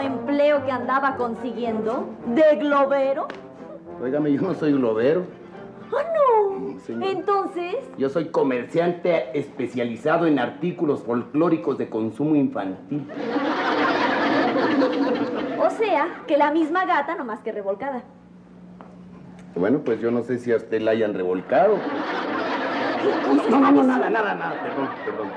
empleo que andaba consiguiendo? ¿De globero? Óigame, yo no soy globero. ¡Ah, no! Señor. Entonces... Yo soy comerciante especializado en artículos folclóricos de consumo infantil. O sea, que la misma gata, nomás que revolcada. Bueno, pues yo no sé si a usted la hayan revolcado. No, nada, perdón.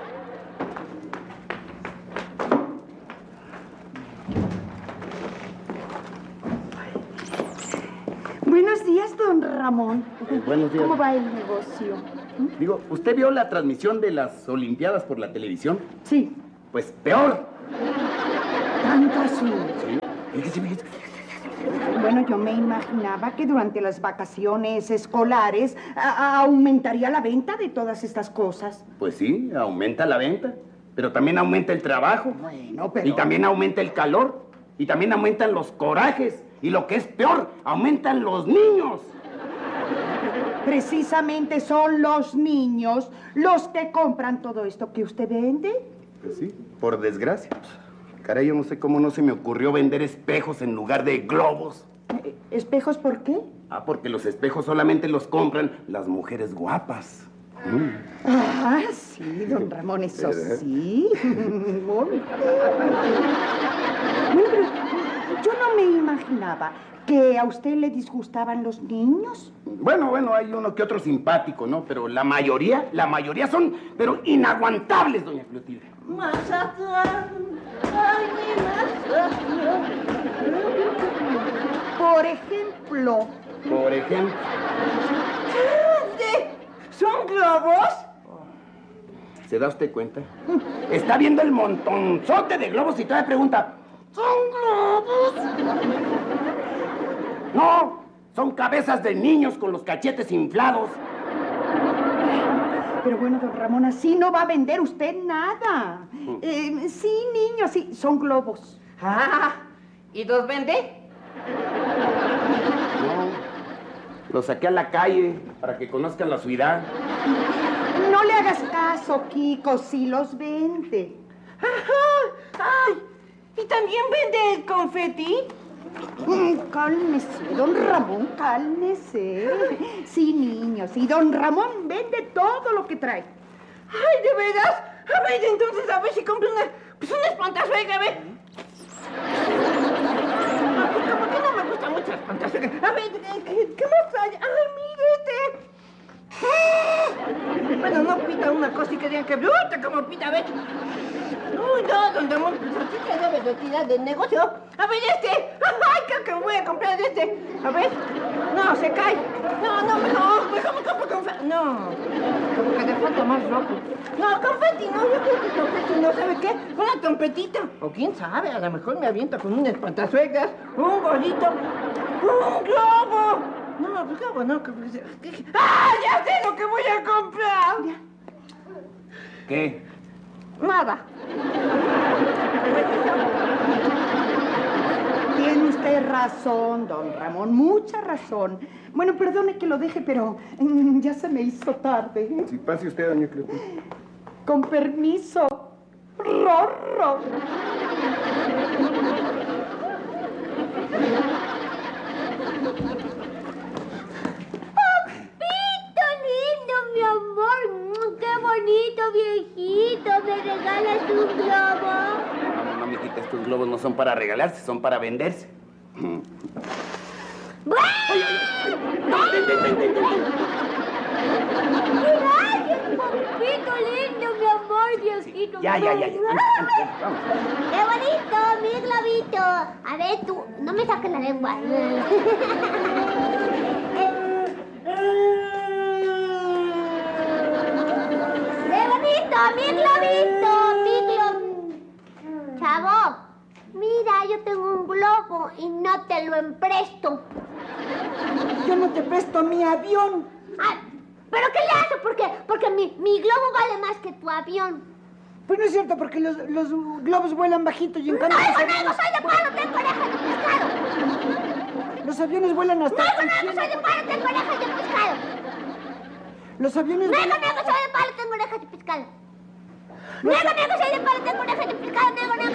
Buenos días, don Ramón. Buenos días. ¿Cómo va el negocio? Digo, ¿usted vio la transmisión de las Olimpiadas por la televisión? Sí. Pues peor. ¿Tanto así? Sí. Bueno, yo me imaginaba que durante las vacaciones escolares aumentaría la venta de todas estas cosas. Pues sí, aumenta la venta, pero también aumenta el trabajo. Bueno, pero... Y también aumenta el calor, y también aumentan los corajes, y lo que es peor, aumentan los niños. Precisamente son los niños los que compran todo esto que usted vende. Pues sí, por desgracia. Caray, yo no sé cómo no se me ocurrió vender espejos en lugar de globos. ¿Espejos por qué? Ah, porque los espejos solamente los compran las mujeres guapas. Ah, sí, don Ramón, eso sí. Bueno, pero yo no me imaginaba que a usted le disgustaban los niños. Bueno, hay uno que otro simpático, ¿no? Pero la mayoría son, pero inaguantables, doña Clotilde. Mazatlán, ay, mi Mazatlán. Por ejemplo. ¿Qué? ¿Son globos? ¿Se da usted cuenta? Está viendo el montonzote de globos y todavía pregunta, ¿son globos? No, son cabezas de niños con los cachetes inflados. Pero bueno, don Ramón, así no va a vender usted nada. Sí, niños, sí, son globos. Ah, ¿y los vende? No, los saqué a la calle para que conozcan la ciudad. No le hagas caso, Kiko, si los vende. Ajá, ay, ¿y también vende confeti? Cálmese, don Ramón, cálmese. Sí, niños, y don Ramón vende todo lo que trae. Ay, ¿de veras? A ver, entonces, a ver si compro una espantazuegra, a ver. Como que no me gusta mucho la espantazuegra. A ver, ¿qué más hay? Ay, mire Bueno, no pita una cosa y que digan que bruta como pita, a ver. Uy, no, don Ramón, pues así que debe retirar del negocio. A ver, ay, creo que voy a comprar A ver, no, se cae. No, mejor me compro confeti. No, como que le falta más rojo. No, confeti, no, yo creo que confeti no, ¿sabe qué? Una trompetita. O quién sabe, a lo mejor me avienta con un espantazuegras, un gorrito, un globo. No, pues globo, no. ¡Ah, ya sé lo que voy a comprar! ¿Qué? Nada. Tiene usted razón, don Ramón, mucha razón. Bueno, perdone que lo deje, pero ya se me hizo tarde. Si pase usted, doña Cleopatra. Con permiso. Rorro. ¡Papito lindo, mi amor! ¡Qué bonito, viejito! ¿Me regalas un globo? No, mijita, estos globos no son para regalarse, son para venderse. ¡Gracias, papito lindo, mi amor, viejito! Ya. Vamos. ¡Qué bonito, mi globito! A ver, tú, no me saques la lengua. ¡Qué bonito, mi globito! Chavo, mira, yo tengo un globo y no te lo empresto. Yo no te presto mi avión. Ah, ¿pero qué le hace? Porque mi globo vale más que tu avión. Pues no es cierto, porque los globos vuelan bajito y en cambio... ¡No, soy de palo, tengo orejas de pescado! Los aviones vuelan hasta... ¡No, soy de palo, tengo orejas de pescado! Los aviones... ¡Nego, soy de palo, tengo orejas de pescado! ¡Nego, soy de palo, tengo orejas de pescado! ¡Nego!